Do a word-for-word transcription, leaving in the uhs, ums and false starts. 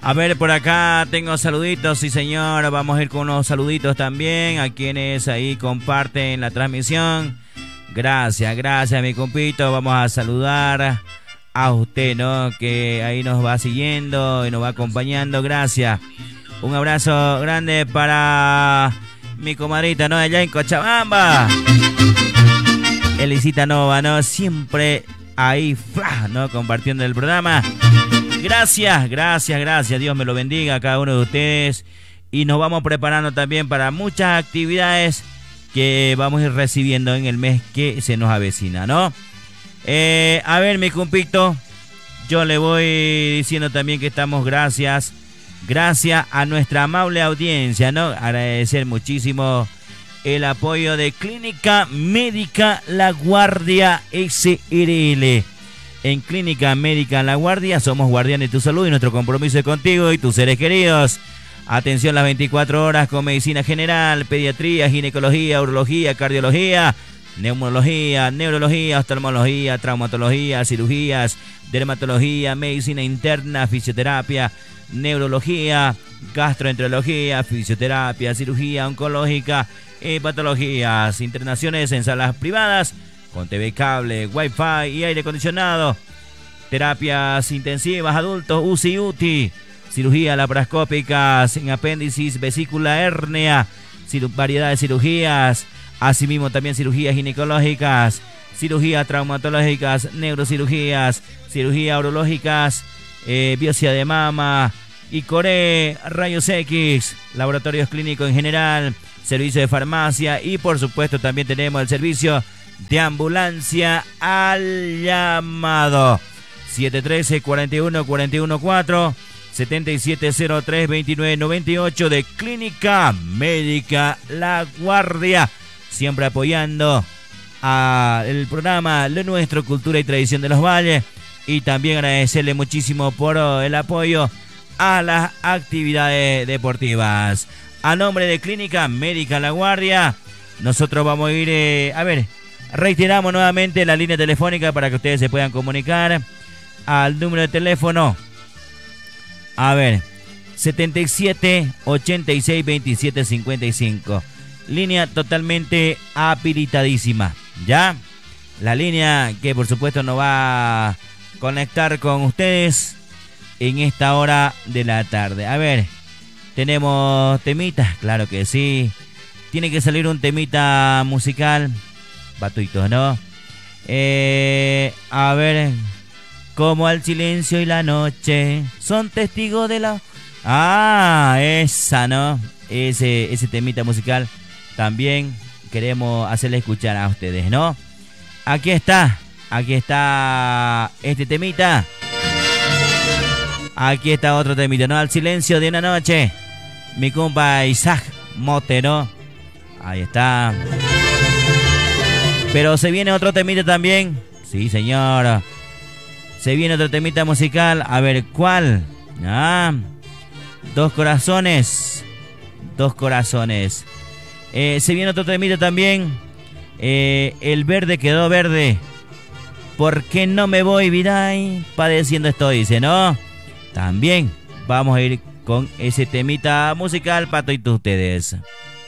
A ver, por acá tengo saluditos, sí señor, vamos a ir con unos saluditos también a quienes ahí comparten la transmisión. Gracias, gracias mi compito, vamos a saludar a usted, ¿no? Que ahí nos va siguiendo y nos va acompañando, gracias. Un abrazo grande para mi comadrita, ¿no? Allá en Cochabamba. Elisita Nova, ¿no? Siempre ahí, ¡fla! ¿no? Compartiendo el programa. Gracias, gracias, gracias. Dios me lo bendiga a cada uno de ustedes. Y nos vamos preparando también para muchas actividades que vamos a ir recibiendo en el mes que se nos avecina, ¿no? Eh, a ver, mi compito, yo le voy diciendo también que estamos gracias, gracias a nuestra amable audiencia, ¿no? Agradecer muchísimo el apoyo de Clínica Médica La Guardia S R L. En Clínica Médica La Guardia somos guardianes de tu salud y nuestro compromiso es contigo y tus seres queridos. Atención las veinticuatro horas con medicina general, pediatría, ginecología, urología, cardiología, neumología, neurología, oftalmología, traumatología, cirugías, dermatología, medicina interna, fisioterapia, neurología, gastroenterología, fisioterapia, cirugía oncológica y patologías, internaciones en salas privadas con T V cable, wifi y aire acondicionado, terapias intensivas, adultos, U C I U T I, cirugía laparoscópica sin apéndicis, vesícula, hernia, variedad de cirugías, asimismo también cirugías ginecológicas, cirugías traumatológicas, neurocirugías, cirugías urológicas, eh, biopsia de mama, I C O R E, rayos X, laboratorios clínicos en general, servicio de farmacia y por supuesto también tenemos el servicio de ambulancia al llamado siete uno tres, cuatro uno, cuatro uno cuatro, siete siete cero tres, dos nueve nueve ocho de Clínica Médica La Guardia, siempre apoyando al programa Lo Nuestro, Cultura y Tradición de los Valles, y también agradecerle muchísimo por el apoyo a las actividades deportivas. A nombre de Clínica Médica La Guardia, nosotros vamos a ir, eh, a ver, reiteramos nuevamente la línea telefónica para que ustedes se puedan comunicar al número de teléfono. A ver, setenta y siete, ochenta y seis, veintisiete, cincuenta y cinco. Línea totalmente habilitadísima, ¿ya? La línea que por supuesto nos va a conectar con ustedes en esta hora de la tarde. A ver, tenemos temitas, claro que sí. Tiene que salir un temita musical. Batuitos, ¿no? Eh, a ver, como el silencio y la noche son testigos de la... Ah, esa, ¿no? Ese, ese temita musical también queremos hacerle escuchar a ustedes, ¿no? Aquí está, aquí está este temita. Aquí está otro temita, ¿no? Al silencio de una noche. Mi compa Isaac Mote, ¿no? Ahí está. Pero se viene otro temita también. Sí, señora. Se viene otro temita musical. A ver, ¿cuál? Ah, Dos corazones. Dos corazones. Eh, se viene otro temita también. Eh, el verde quedó verde. ¿Por qué no me voy, Viday? Padeciendo estoy, dice, ¿no? También vamos a ir con ese temita musical para todos ustedes.